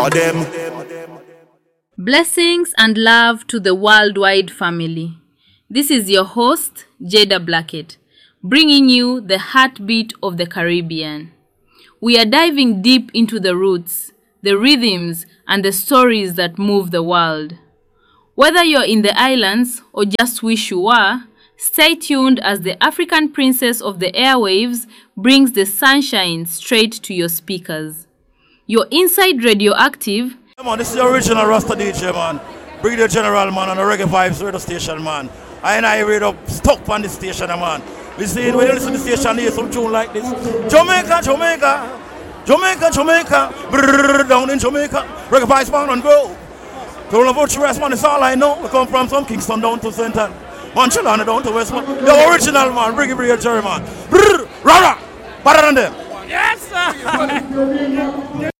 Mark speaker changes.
Speaker 1: Blessings and love to the worldwide family. This is your host, Jada Blackett, bringing you the heartbeat of the Caribbean. We are diving deep into the roots, the rhythms, and the stories that move the world. Whether you're in the islands or just wish you were, stay tuned as the African princess of the airwaves brings the sunshine straight to your speakers. You're inside Radioactive.
Speaker 2: Man, this is the original Rasta DJ, man. Brigadier General, man, on the Reggae Vibes radio station, man. I read up stuck on this station, man. Listen, when you listen to the station, hear some tune like this. Jamaica, Jamaica, Jamaica, Jamaica. Brrr, down in Jamaica. Reggae Vibes, man, and go. To all of our rest, man, it's all I know. We come from some Kingston down to St. Ann. Montreal down to West, man. The original, man. Brigadier Jerry, man. Brrr, rah, rah. Better than them.
Speaker 3: Yes, sir.